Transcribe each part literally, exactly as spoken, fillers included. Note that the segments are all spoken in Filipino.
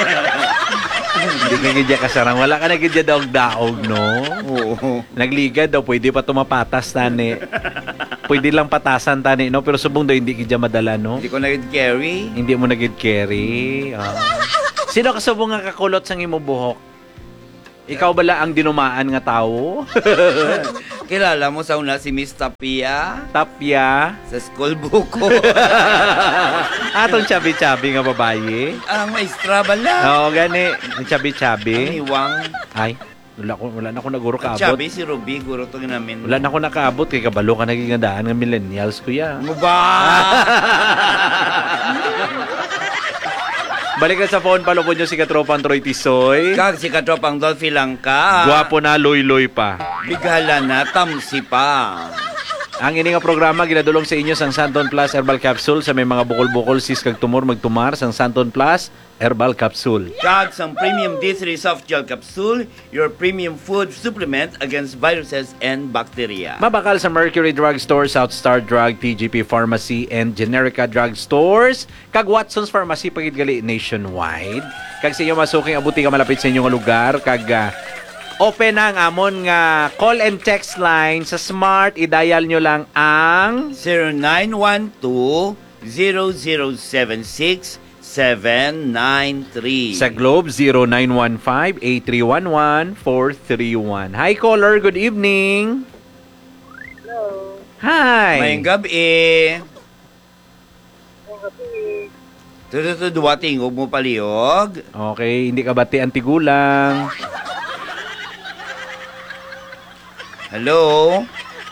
Hindi ka gidya kasarang. Wala ka na gidya daog-daog, no? Oo. Nagligad daw, pwede pa tumapatas, tani. Pwede lang patasan, tani, no? Pero subong daw, hindi kidya madala, no? Hindi ko nag-carry. Hindi mo nagid carry. Ah. Sino kasubong nga kakulot sang imo buhok? Ikaw bala ang dinumaan nga tao? Kilala mo sa una si Miss Tapia? Tapia. Sa school book ko. Atong chabi-chabi nga babae. Ang maestra bala. Oo, gani. Ang chabi-chabi. Ang hiwang. Ay, wala, ko, wala na ako naguro Ang kaabot. Chabi si Ruby, guro to namin. Wala na ako nakaabot. Kay kabalo ka naging gandaan ng millennials, kuya. Ano ba? Balik sa phone, palupod nyo si Katropang Troy Tisoy. Kag si Katropang Dolphy lang ka. Gwapo na, loy-loy pa. Bighala na, tamsi pa. Ang ini nga programa ginadulong sa inyo sang Santon Plus Herbal Capsule sa may mga bukol-bukol sis kag tumor magtumar sang Santon Plus Herbal Capsule. Kag sang Premium D three Soft Gel Capsule, your premium food supplement against viruses and bacteria. Mabakal sa Mercury Drug Store, South Star Drug, T G P Pharmacy, and Generica Drug Stores. Kag Watson's Pharmacy pagidgali nationwide. Kag sa inyo masuking abuti ka malapit sa inyong lugar. Kag uh, open na ang amon nga call and text line sa Smart. I-dial nyo lang ang zero nine one two, zero zero seven six, seven nine three. sa Globe zero nine one five, eight three one one, four three one. Hi caller, good evening. Hello. Hi. Mayang gabi. Tututuduwa tingog mo paliog. Okay, hindi ka bati ang tigulang. Hello?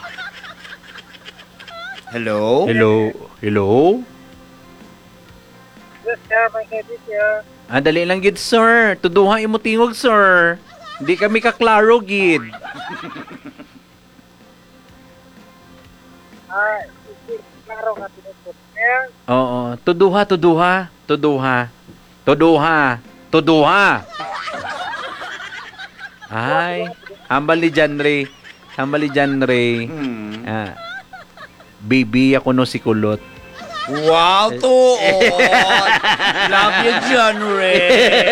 Hello? Hello. Hello. Yes, sir. May edit, sir. Ah, dali lang gid, sir. Tuduha imo tingog, sir. Hindi kami kaklaro gid. Ah, isi, klaro nga tinutut, sir. Oo, tuduha, tuduha, tuduha. Tuduha, tuduha. Ay, hambal ni John Ray. Hambal ni John Ray. Hmm. Ah, baby ako no si Kulot. Wow, tuon! Love you, John Ray!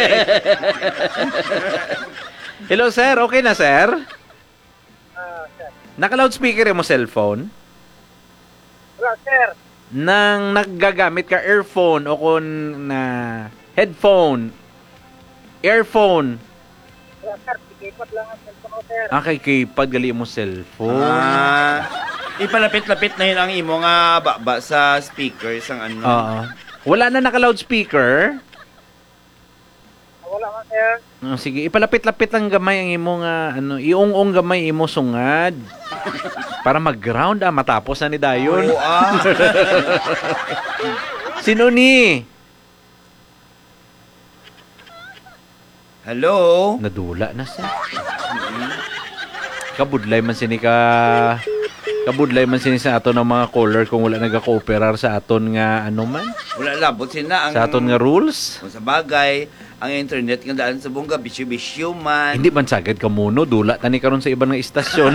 Hello, sir. Okay na, sir? Ah, sir. Naka-loudspeaker mo cellphone? Wala, sir. Nang naggagamit ka earphone o kung na headphone, earphone, Wala, sir. Sikipad lang ang cellphone ko, sir. ah, kay keypad, gali mo cellphone. Ah, ipalapit-lapit na yun ang imo nga baba sa speaker sang ano. Oo. Wala na naka-loudspeaker? Ah, Wala nga, sir. Oh, sige, ipalapit-lapit lang gamay ang imo nga ano, iung-ung gamay imo sungad. Para mag-ground ah, matapos na ni Dayon. Oo, ah. Sino ni? Hello? Nadula na siya. Kabudlay man sini ka kabudlay man sini sa aton ng mga caller kung wala nagaka-cooperar sa aton nga ano man, Wala labot sina ang... sa aton nga rules. Kung sa bagay, ang internet nga daan sa bungga, bisyo-bisyo man. Hindi man sagad ka muno, dula tani karon sa ibang nga istasyon.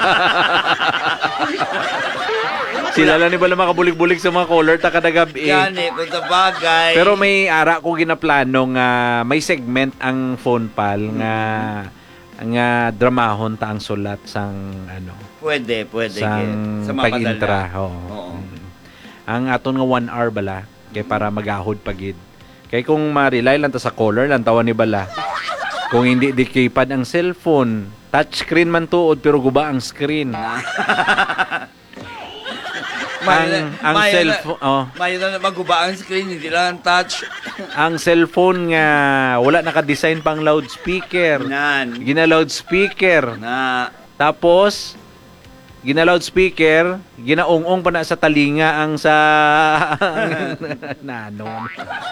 Sila lang ni bala makabulig-bulig sa mga caller ta kada gabi. Gani, kung sa bagay. Pero may ara ko ginaplano nga may segment ang phone pal nga nga dramahon ta ang sulat sang ano Pwede, pwede. sang Gid. Sa mga pag-intra. padala. Oo. Oo. Mm. Ang aton nga one hour bala kay para magahod pagid. Kay kung ma-rely lang ta sa caller lang tawan ni bala. Kung hindi di keypad ang cellphone, touchscreen man tuod pero guba ang screen. ang ang cellphone oh, May na maguba ang screen, hindi lang ang touch. ang cellphone nga wala naka-design pang loudspeaker. Nan. Gina loudspeaker. Na. Tapos gina loudspeaker, ginaong-ong pa na sa talinga ang sa nanon.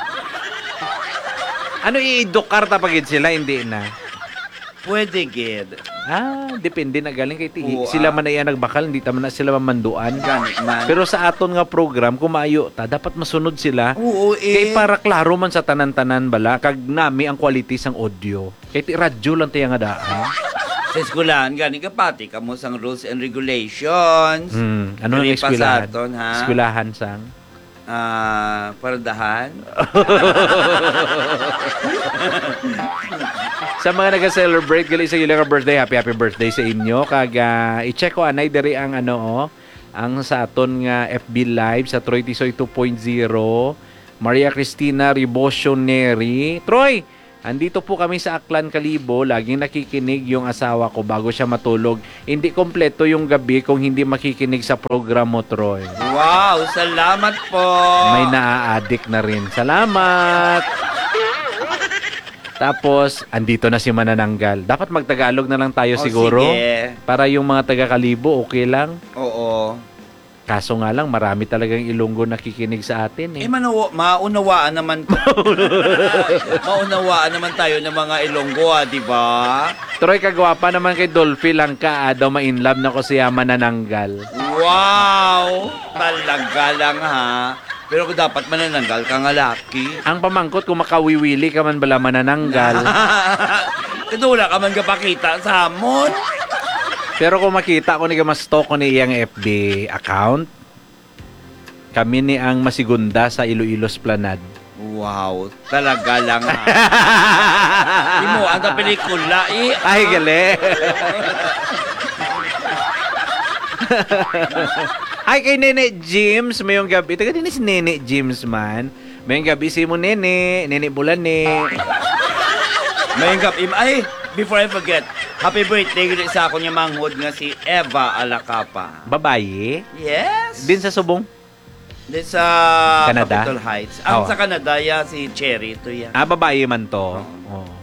Ano i-dokar ta pagid sila hindi na. Pwede, gid. Ah, depende na galing kay tihi. Oo, Sila ah. man ay nagbakal, hindi ta man na sila mamanduan. Gani man. Pero sa aton nga program, kung maayo ta, dapat masunod sila. Oo, eh. Kay para klaro man sa tanan-tanan bala, kag nami ang quality sang audio. Kay ti radyo lang tayo nga daan. Sa eskwelahan, gani kapati ka mo sang rules and regulations. Hmm. Ano ang Dili pa sa eskwelahan? aton, ha? Eskwelahan sang? Ah, paradahan. Sa mga nag-celebrate gali sa ilang birthday, happy happy birthday sa inyo. Kag uh, i-check ko anay diri ang ano oh, ang sa aton nga F B Live sa Troy Tisoy two point oh. Maria Cristina Ribosioneri. Troy, andito po kami sa Aklan, Kalibo. Laging nakikinig yung asawa ko bago siya matulog. Hindi kompleto yung gabi kung hindi makikinig sa program mo, Troy. Wow, salamat po. May naa-addict na rin. Salamat! Tapos, andito na si Manananggal. Dapat magtagalog na lang tayo Oh, siguro. sige. Para yung mga taga-Kalibo, okay lang. Oo. Kaso nga lang, marami talagang Ilonggo nakikinig sa atin eh. Eh, manawa, maunawaan naman maunawaan naman tayo ng mga Ilonggo, ah, di ba? Troy, kagwapa naman kay Dolphy lang ka. Ah, daw ma-inlove na ko siya Manananggal. Wow! Talaga lang, ha? Pero kung dapat manananggal ka nga laki. Ang pamangkot, kung makawiwili ka man bala Manananggal. Ito wala ka man kapakita sa hamon. Pero kung makita ko ni mas-stalk ko ni iyang F B account, kami ni ang masigunda sa Iloilo Esplanade. Wow, talaga lang, ha? Di mo, ang pelikula, eh. Ay, gali. Ay, kay Nene James, mayong gabi. Taga din si Nene James, man. Mayong gabi si mo, Nene. Nene Bulane. May gap im ay before I forget, happy birthday gid sa ako niya manghod nga si Eva Alacapa. Babaye. Yes. Din sa Subong. Din sa Canada? Capitol Heights. Ang Oh. sa Canada ya si Cherry to ya. Ah, babae man to. Oh.